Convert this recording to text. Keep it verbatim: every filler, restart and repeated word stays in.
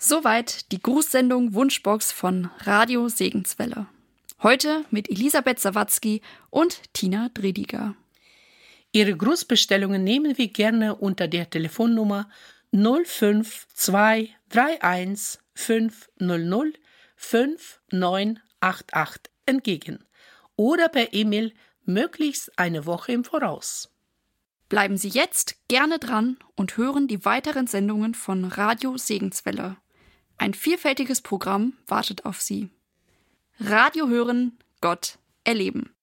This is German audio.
Soweit die Grußsendung Wunschbox von Radio Segenswelle. Heute mit Elisabeth Sawatzki und Tina Drediger. Ihre Grußbestellungen nehmen wir gerne unter der Telefonnummer null fünf zwei drei eins fünf null null fünf neun acht acht entgegen oder per E-Mail möglichst eine Woche im Voraus. Bleiben Sie jetzt gerne dran und hören die weiteren Sendungen von Radio Segenswelle. Ein vielfältiges Programm wartet auf Sie. Radio hören, Gott erleben.